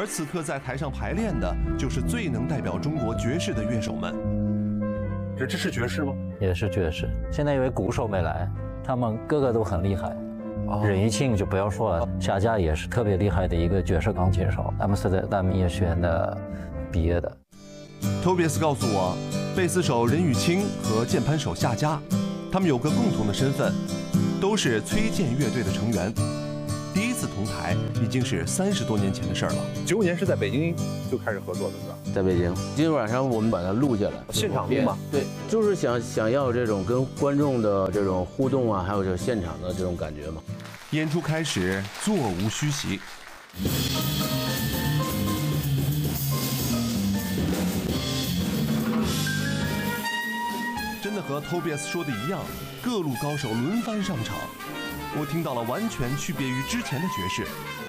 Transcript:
而此刻在台上排练的，就是最能代表中国爵士的乐手们。 这是爵士吗？ 也是爵士。现在因为鼓手没来，他们个个都很厉害。任玉庆就不要说了，夏佳也是特别厉害的一个爵士钢琴手，阿姆斯特丹音乐学院的毕业的。 Tobias 告诉我，贝斯手任玉清和键盘手夏佳，他们有个共同的身份，都是崔健乐队的成员。第一次同台已经是30多年前的事儿了。 95年是在北京就开始合作的，是吧？ 在北京，今天晚上我们把它录下来， 现场录嘛？ 对，就是想要这种跟观众的这种互动啊，还有这现场的这种感觉嘛。 演出开始，座无虚席。真的和 Tobias 说的一样，各路高手轮番上场，我听到了完全区别于之前的爵士。